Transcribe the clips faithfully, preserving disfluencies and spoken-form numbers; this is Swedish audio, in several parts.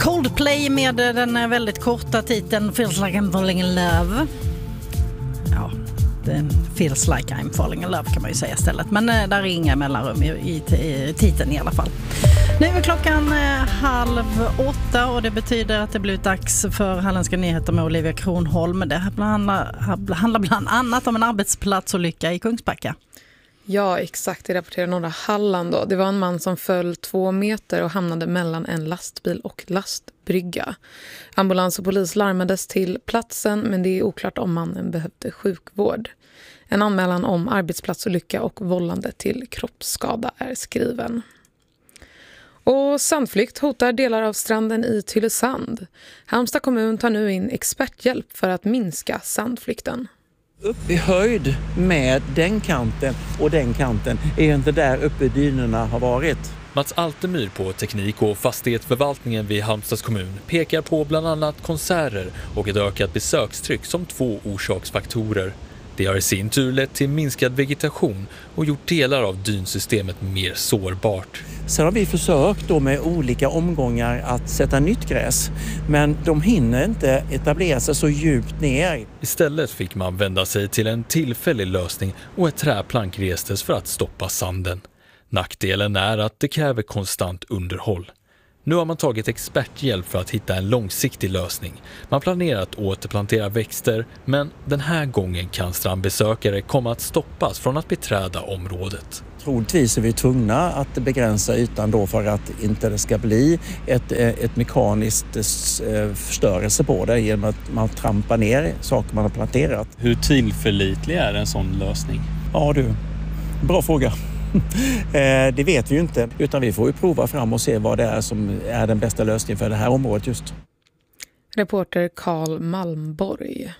Coldplay med den väldigt korta titeln Feels like I'm falling in love. Ja, den feels like I'm falling in love kan man ju säga istället. Men där är inga mellanrum i, i, i titeln i alla fall. Nu är klockan eh, halv åtta och det betyder att det blir dags för Halländska nyheter med Olivia Kronholm. Det handlar, handlar bland annat om en arbetsplatsolycka i Kungsbacka. Ja, exakt. Det rapporterar norra Halland då. Det var en man som föll två meter och hamnade mellan en lastbil och lastbrygga. Ambulans och polis larmades till platsen, men det är oklart om mannen behövde sjukvård. En anmälan om arbetsplatsolycka och vållande till kroppsskada är skriven. Och sandflykt hotar delar av stranden i Tylösand. Halmstad kommun tar nu in experthjälp för att minska sandflykten. Upp i höjd med den kanten och den kanten är inte där uppe dynorna har varit. Mats Altemyr på teknik- och fastighetsförvaltningen vid Halmstads kommun pekar på bland annat konserter och ett ökat besökstryck som två orsaksfaktorer. Det har i sin tur lett till minskad vegetation och gjort delar av dynsystemet mer sårbart. Sen har vi försökt då med olika omgångar att sätta nytt gräs, men de hinner inte etablera sig så djupt ner. Istället fick man vända sig till en tillfällig lösning och ett träplank restes för att stoppa sanden. Nackdelen är att det kräver konstant underhåll. Nu har man tagit experthjälp för att hitta en långsiktig lösning. Man planerar att återplantera växter, men den här gången kan strandbesökare komma att stoppas från att beträda området. Troligtvis är vi tvungna att begränsa ytan då för att inte det ska bli ett, ett mekaniskt förstörelse på det genom att man trampar ner saker man har planterat. Hur tillförlitlig är en sån lösning? Ja du, bra fråga. Det vet vi ju inte, utan vi får ju prova fram och se vad det är som är den bästa lösningen för det här området just. Reporter Carl Malmborg.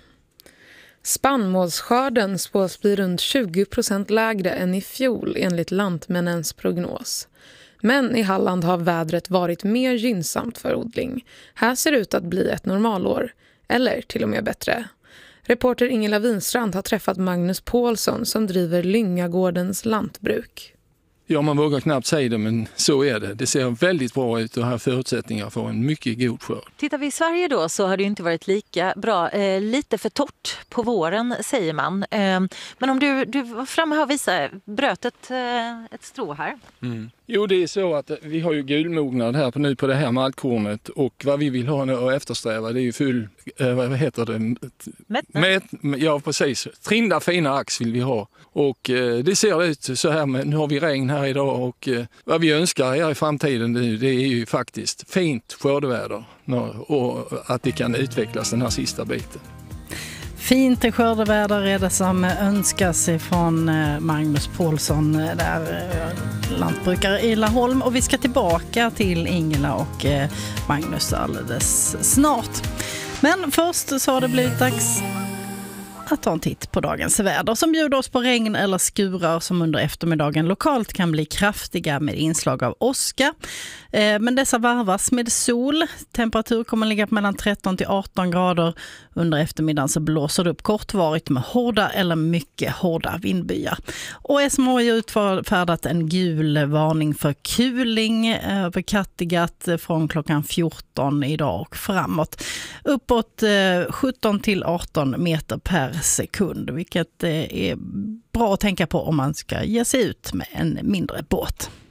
Spannmålsskörden spås bli runt tjugo procent lägre än i fjol enligt Lantmännens prognos. Men i Halland har vädret varit mer gynnsamt för odling. Här ser det ut att bli ett normalår, eller till och med bättre. Reporter Ingela Winstrand har träffat Magnus Paulsson som driver Lyngagårdens lantbruk. Ja, man vågar knappt säga det, men så är det. Det ser väldigt bra ut och har förutsättningar för en mycket god skörd. Tittar vi i Sverige då så har det ju inte varit lika bra. Eh, lite för torrt på våren säger man. Eh, men om du, du var framme här och visade, bröt ett, eh, ett strå här. Mm. Jo, det är så att vi har ju gulmognad här på, nu på det här maltkornet och vad vi vill ha nu och eftersträva det är ju full, eh, vad heter det? Mätt, ja, precis. Trinda fina ax vill vi ha. Och eh, det ser ut så här, med, nu har vi regn här idag och eh, vad vi önskar här i framtiden nu, det är ju faktiskt fint skördeväder och att det kan utvecklas den här sista biten. Fint skördeväder är det som önskas ifrån Magnus Paulsson, där lantbrukare i Laholm. Och vi ska tillbaka till Ingela och Magnus alldeles snart. Men först så har det blivit dags att ta en titt på dagens väder som bjuder oss på regn eller skurar som under eftermiddagen lokalt kan bli kraftiga med inslag av åska. Eh, men dessa varvas med sol. Temperatur kommer att ligga på mellan tretton till arton grader. Under eftermiddagen så blåser det upp kortvarigt med hårda eller mycket hårda vindbyar. Och S M H har utfärdat en gul varning för kuling över Kattegatt från klockan fjorton idag och framåt. Uppåt eh, sjutton till arton meter per sekund, vilket är bra att tänka på om man ska ge sig ut med en mindre båt.